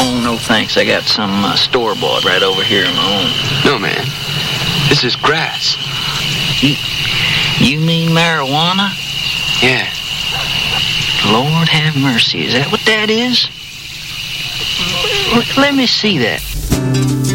Oh, no thanks. I got some store-bought right over here in my own. No, man. This is grass. You mean marijuana? Yeah. Lord have mercy. Is that what that is? Let me see that.